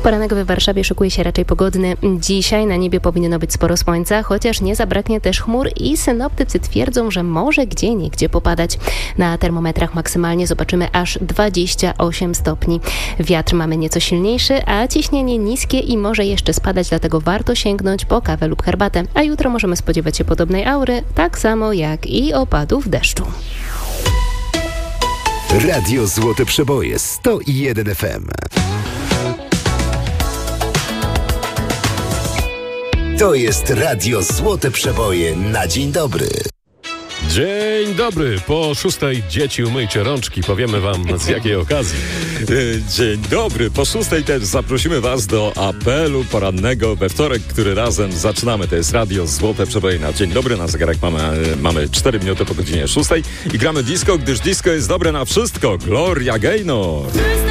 Poranek w Warszawie szykuje się raczej pogodny. Dzisiaj na niebie powinno być sporo słońca, chociaż nie zabraknie też chmur i synoptycy twierdzą, że może gdzieniegdzie popadać. Na termometrach maksymalnie zobaczymy aż 28 stopni. Wiatr mamy nieco silniejszy, a ciśnienie niskie i może jeszcze spadać, dlatego warto sięgnąć po kawę lub herbatę. A jutro możemy spodziewać się podobnej aury, tak samo jak i opadów deszczu. Radio Złote Przeboje 101 FM. To jest Radio Złote Przeboje na dzień dobry. Dzień dobry. Po 6 dzieci umyjcie rączki. Powiemy wam z jakiej okazji. Dzień dobry. Po 6 też zaprosimy was do apelu porannego we wtorek, który razem zaczynamy. To jest Radio Złote Przeboje na dzień dobry. Na zegarek mamy 4 minuty po godzinie 6 i gramy disco, gdyż disco jest dobre na wszystko. Gloria Gaynor.